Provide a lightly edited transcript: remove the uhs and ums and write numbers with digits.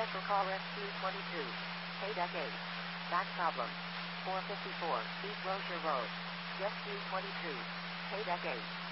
Special call SQ22. KDEC 8. Back problem. 454 East Rozier Road. SQ22. KDEC 8.